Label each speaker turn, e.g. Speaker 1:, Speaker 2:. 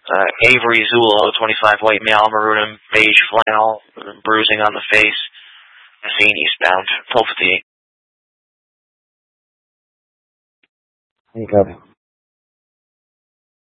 Speaker 1: Avery Zulo, 25 white male, maroon and beige flannel, bruising on the face. Seen eastbound, 1258.
Speaker 2: You copy.